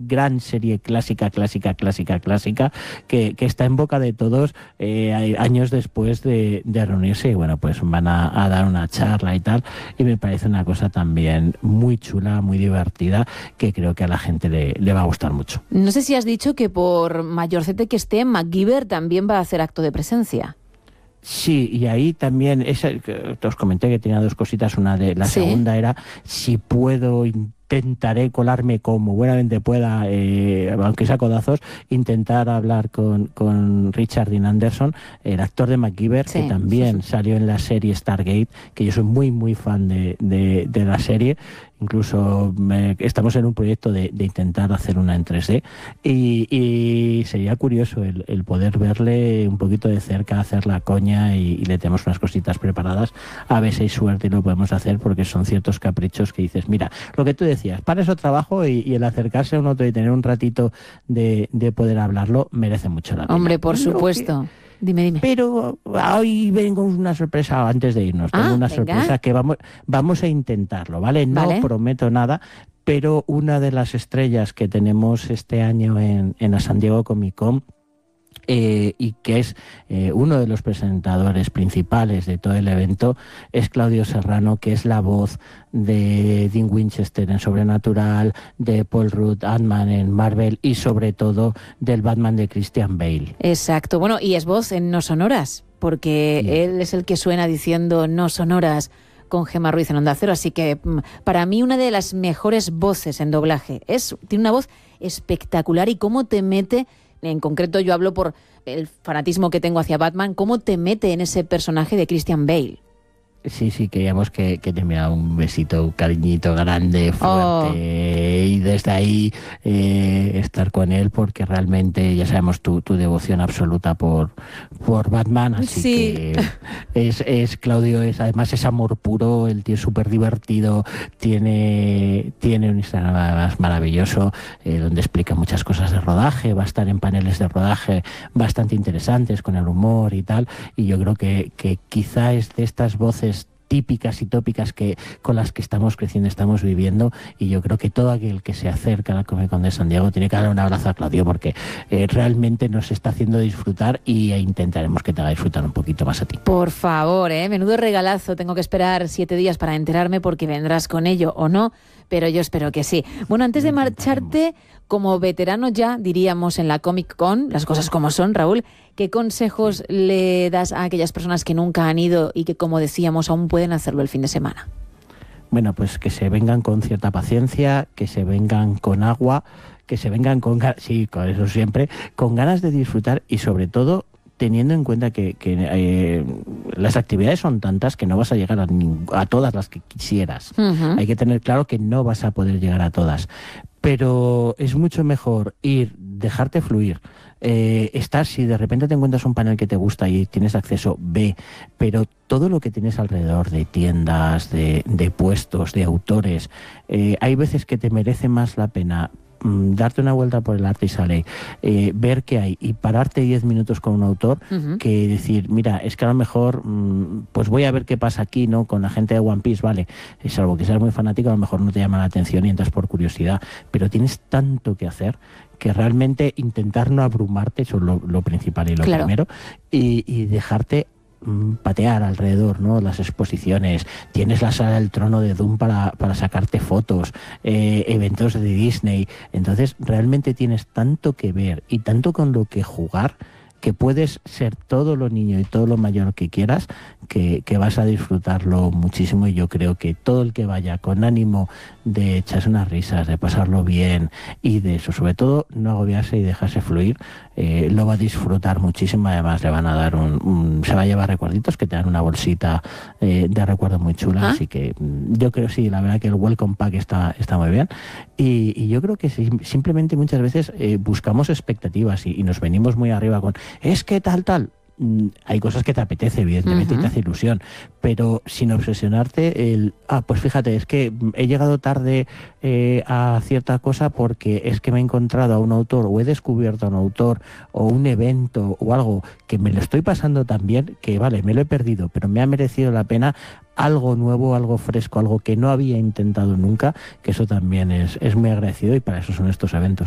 gran serie clásica, que está en boca de todos años después de reunirse, y bueno, pues van a dar una charla y tal, y me parece una cosa también muy chula, muy divertida, que creo que a la gente le va a gustar mucho. No sé si has dicho que por mayorcete que esté, MacGyver también va a hacer acto de presencia. Sí, y ahí también, os comenté que tenía dos cositas. Una de la segunda era, si puedo, intentaré colarme como buenamente pueda, aunque sea codazos, intentar hablar con Richard Dean Anderson, el actor de MacGyver, que también salió en la serie Stargate, que yo soy muy, muy fan de la serie. Incluso estamos en un proyecto de intentar hacer una en 3D, y sería curioso el poder verle un poquito de cerca, hacer la coña, y le tenemos unas cositas preparadas, a ver si hay suerte y lo podemos hacer, porque son ciertos caprichos que dices, mira, lo que tú decías, para eso trabajo, y el acercarse a un otro y tener un ratito de poder hablarlo merece mucho la pena. Hombre, por supuesto. Dime. Pero hoy vengo con una sorpresa antes de irnos. Tengo una sorpresa que vamos a intentarlo, ¿vale? No prometo nada, pero una de las estrellas que tenemos este año en la San Diego Comic Con, y que es uno de los presentadores principales de todo el evento, es Claudio Serrano, que es la voz de Dean Winchester en Sobrenatural, de Paul Rudd, Ant-Man en Marvel, y sobre todo del Batman de Christian Bale. Exacto, bueno, y es voz en No Sonoras, porque él es el que suena diciendo No Sonoras con Gemma Ruiz en Onda Cero, así que para mí una de las mejores voces en doblaje. Tiene una voz espectacular, y cómo te mete. En concreto, yo hablo por el fanatismo que tengo hacia Batman, ¿cómo te mete en ese personaje de Christian Bale? Sí, queríamos que te enviara un besito, un cariñito grande, fuerte, y desde ahí estar con él, porque realmente ya sabemos tu devoción absoluta por Batman, así que es Claudio, además es amor puro, el tío es súper divertido, tiene un Instagram además maravilloso, donde explica muchas cosas de rodaje, va a estar en paneles de rodaje bastante interesantes con el humor y tal, y yo creo que quizá es de estas voces típicas y tópicas con las que estamos creciendo, estamos viviendo, y yo creo que todo aquel que se acerca a la Comic Con de San Diego tiene que dar un abrazo a Claudio, porque realmente nos está haciendo disfrutar, y intentaremos que te haga disfrutar un poquito más a ti. Por favor, menudo regalazo. Tengo que esperar 7 días para enterarme, porque vendrás con ello o no, pero yo espero que sí. Bueno, antes de marcharte, como veterano ya, diríamos, en la Comic Con, las cosas como son, Raúl, ¿qué consejos le das a aquellas personas que nunca han ido y que, como decíamos, aún pueden hacerlo el fin de semana? Bueno, pues que se vengan con cierta paciencia, que se vengan con agua, que se vengan con eso siempre, con ganas de disfrutar, y sobre todo teniendo en cuenta que las actividades son tantas que no vas a llegar a todas las que quisieras. Hay que tener claro que no vas a poder llegar a todas, pero es mucho mejor dejarte fluir. Si de repente te encuentras un panel que te gusta y tienes acceso, ve, pero todo lo que tienes alrededor de tiendas, de puestos, de autores, hay veces que te merece más la pena darte una vuelta por el Artist Alley, ver qué hay, y pararte 10 minutos con un autor, que decir, mira, es que a lo mejor pues voy a ver qué pasa aquí, ¿no? Con la gente de One Piece, vale, salvo que seas muy fanático, a lo mejor no te llama la atención y entras por curiosidad, pero tienes tanto que hacer que realmente intentar no abrumarte, eso es lo principal y lo primero, y dejarte patear alrededor, ¿no? Las exposiciones, tienes la sala del Trono de Doom para sacarte fotos, eventos de Disney, entonces realmente tienes tanto que ver y tanto con lo que jugar, que puedes ser todo lo niño y todo lo mayor que quieras, que vas a disfrutarlo muchísimo, y yo creo que todo el que vaya con ánimo de echarse unas risas, de pasarlo bien, y de eso, sobre todo, no agobiarse y dejarse fluir, lo va a disfrutar muchísimo. Además le van a dar se va a llevar recuerditos, que te dan una bolsita de recuerdo muy chula, así que yo creo, sí, la verdad que el Welcome Pack está muy bien, y yo creo que simplemente muchas veces buscamos expectativas y nos venimos muy arriba con es que tal. Hay cosas que te apetece, evidentemente, y te hace ilusión, pero sin obsesionarte pues fíjate, es que he llegado tarde a cierta cosa porque es que me he encontrado a un autor, o he descubierto a un autor, o un evento o algo que me lo estoy pasando tan bien que vale, me lo he perdido, pero me ha merecido la pena algo nuevo, algo fresco, algo que no había intentado nunca, que eso también es muy agradecido, y para eso son estos eventos.